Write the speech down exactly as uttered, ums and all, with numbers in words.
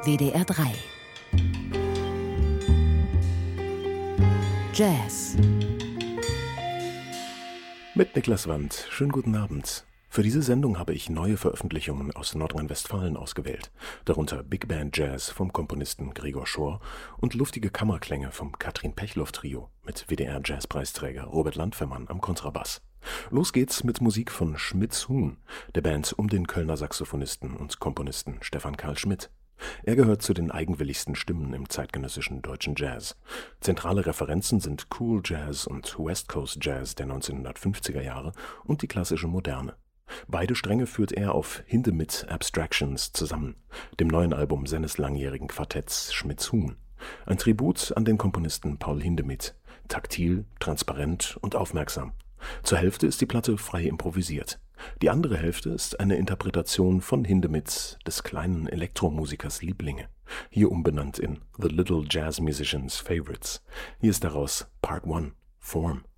W D R drei. Jazz. Mit Niklas Wandt. Schönen guten Abend. Für diese Sendung habe ich neue Veröffentlichungen aus Nordrhein-Westfalen ausgewählt, darunter Big Band Jazz vom Komponisten Gregor Schorr und luftige Kammerklänge vom Katrin Pechloff Trio mit W D R-Jazzpreisträger Robert Landfermann am Kontrabass. Los geht's mit Musik von Schmidts Huhn, der Band um den Kölner Saxophonisten und Komponisten Stefan Karl Schmidt. Er gehört zu den eigenwilligsten Stimmen im zeitgenössischen deutschen Jazz. Zentrale Referenzen sind Cool Jazz und West Coast Jazz der neunzehnhundertfünfziger Jahre und die klassische Moderne. Beide Stränge führt er auf Hindemith Abstractions zusammen, dem neuen Album seines langjährigen Quartetts Schmidts Huhn. Ein Tribut an den Komponisten Paul Hindemith, taktil, transparent und aufmerksam. Zur Hälfte ist die Platte frei improvisiert. Die andere Hälfte ist eine Interpretation von Hindemiths des kleinen Elektromusikers Lieblinge, hier umbenannt in The Little Jazz Musician's Favorites. Hier ist daraus Part One, Form.